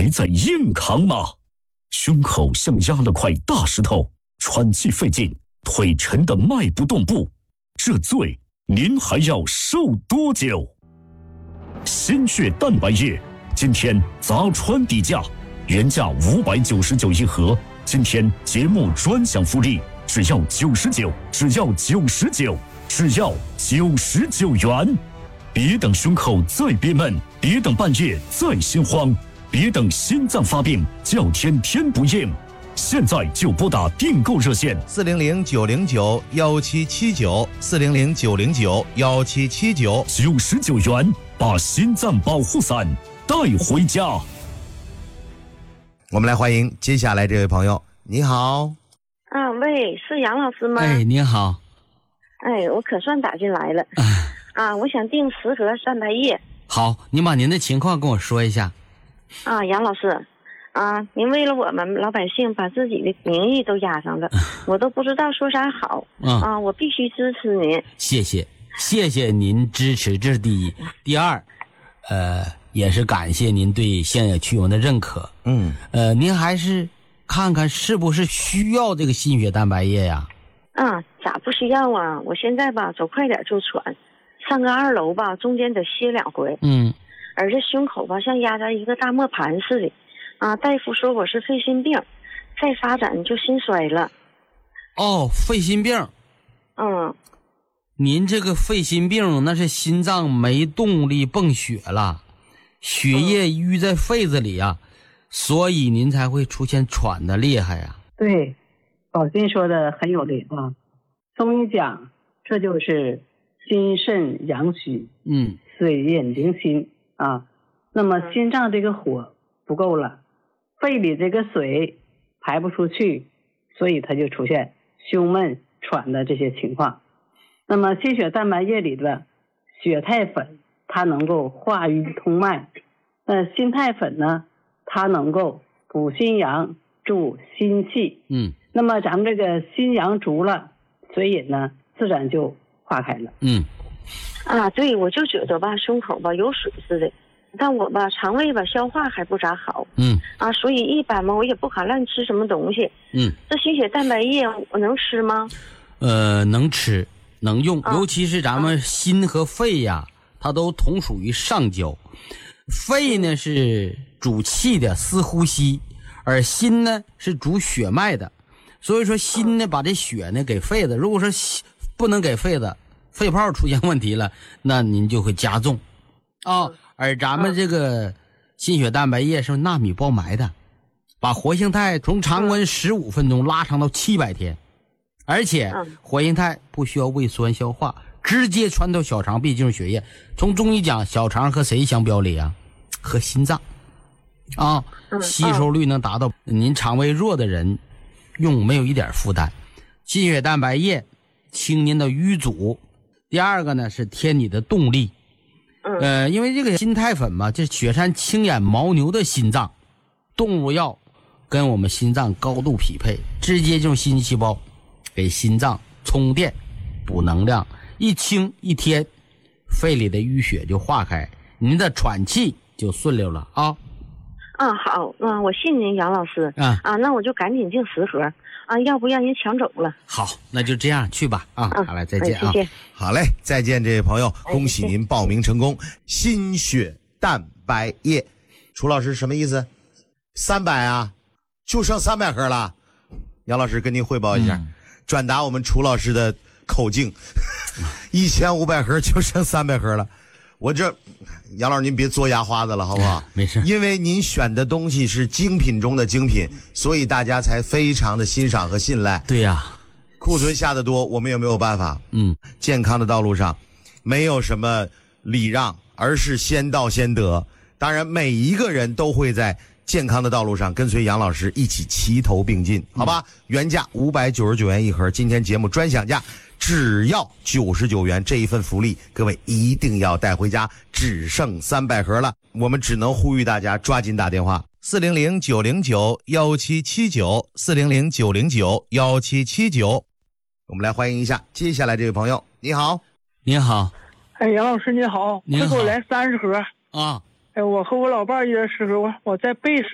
还在硬扛吗？胸口像压了块大石头，喘气费劲，腿沉得迈不动步，这罪您还要受多久？心血蛋白液今天砸穿底价，原价599一盒，今天节目专享福利，只要99，只要99，只要99元。别等胸口再憋闷，别等半夜再心慌，别等心脏发病叫天天不应，现在就拨打订购热线 400-909-1779400-909-17799，99 元，把心脏保护伞带回家。 我们来欢迎接下来这位朋友。你好。 喂，是杨老师吗？ 哎，您好。 哎，我可算打进来了。我想订10盒蛋白液。 好，您把您的情况跟我说一下。 杨老师，您为了我们老百姓把自己的名誉都压上了，我都不知道说啥好。我必须支持您。谢谢您支持，这是第一。第二，也是感谢您对现有驱蚊的认可。您还是看看是不是需要这个心血蛋白液呀？ 咋不需要啊？我现在吧走快点就喘，上个2楼吧中间得歇2回。而这胸口吧像压在一个大磨盘似的。大夫说我是肺心病，再发展就心衰了。 肺心病。您这个肺心病那是心脏没动力泵血了，血液淤在肺子里呀，所以您才会出现喘的厉害呀。 对，宝金说的很有理啊。中医讲这就是心肾阳虚，水饮凝心啊。那么心脏这个火不够了，肺里这个水排不出去，所以它就出现胸闷喘的这些情况。那么心血蛋白液里的血肽粉它能够化瘀通脉，心肽粉呢它能够补心阳助心气。那么咱们这个心阳足了，水饮呢自然就化开了。 对，我就觉得吧胸口吧有水似的，但我吧肠胃吧消化还不咋好。所以一般吧我也不敢乱吃什么东西。这心血蛋白液我能吃吗？ 能吃能用，尤其是咱们心和肺呀，它都同属于上焦。肺呢是主气的，司呼吸，而心呢是主血脉的。所以说心呢把这血呢给肺子，如果说不能给肺子，肺泡出现问题了，那您就会加重而咱们这个心血蛋白液是纳米包埋的，把活性肽从常温15分钟拉长到700天，而且活性肽不需要胃酸消化，直接穿透小肠壁进入血液。从中医讲，小肠和谁相表里啊？和心脏吸收率能达到您肠胃弱的人用没有一点负担。心血蛋白液清您的瘀阻。第二个呢是添你的动力。因为这个心肽粉嘛，这雪山青眼牦牛的心脏，动物药跟我们心脏高度匹配，直接就心细胞给心脏充电补能量，一清一添，肺里的淤血就化开，您的喘气就顺溜了啊。 好，我信您杨老师。那我就赶紧订10盒要不让您抢走了。好， 那就这样去吧好嘞，再见谢谢。 好嘞，再见这位朋友，恭喜您报名成功。心血蛋白液，楚老师什么意思？300啊，就剩300盒了。杨老师跟您汇报一下，转达我们楚老师的口径，1500盒就剩300盒了。我这杨老师您别嘬牙花子了好不好？ 没事， 因为您选的东西是精品中的精品，所以大家才非常的欣赏和信赖。 对呀， 库存下的多我们也没有办法。健康的道路上没有什么礼让，而是先到先得。当然每一个人都会在健康的道路上跟随杨老师一起齐头并进，好吧？原价599元一盒，今天节目专享价只要99元，这一份福利各位一定要带回家，只剩300盒了，我们只能呼吁大家抓紧打电话400-909-1779，400-909-1779。我们来欢迎一下接下来这位朋友。你好。 你好。 杨老师你好，快给我来30盒啊。 我和我老伴儿也10盒，我再备